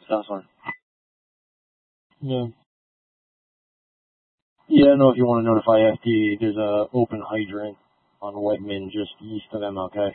That's fine. Yeah. Yeah, no, if you want to notify FD, there's a open hydrant on Wegman just east of MLK.